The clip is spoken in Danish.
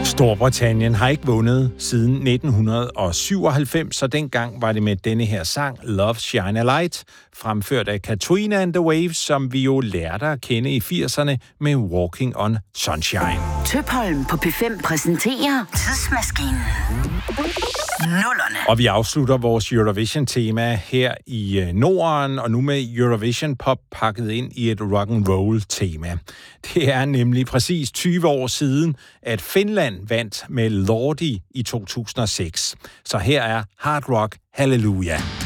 Storbritannien har ikke vundet siden 1997, så dengang var det med denne her sang, Love Shine a Light, fremført af Katrina and the Waves, som vi jo lærte at kende i 80'erne med Walking on Sunshine. Tøpholm på P5 præsenterer Tidsmaskinen. Nullerne. Og vi afslutter vores Eurovision-tema her i Norden, og nu med Eurovision Pop pakket ind i et rock'n'roll-tema. Det er nemlig præcis 20 år siden, at Finland vandt med Lordi i 2006. Så her er Hard Rock Hallelujah.